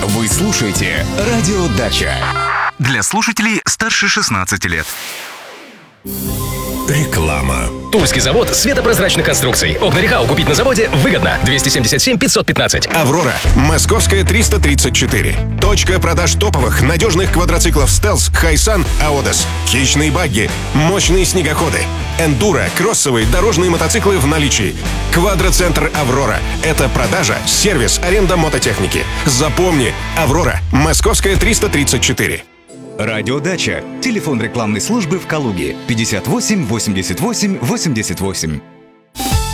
Вы слушаете «Радио Дача». Для слушателей старше 16 лет. Реклама. Тульский завод светопрозрачных конструкций. Окна Рехау купить на заводе выгодно. 277 515. «Аврора». Московская, 334. Точка продаж топовых, надежных квадроциклов «Стелс», «Хайсан», «Аодес». Хищные багги, мощные снегоходы, эндуро, кроссовые, дорожные мотоциклы в наличии. Квадроцентр «Аврора». Это продажа, сервис, аренда мототехники. Запомни, «Аврора». Московская, 334. Радио Дача. Телефон рекламной службы в Калуге 58 88 88.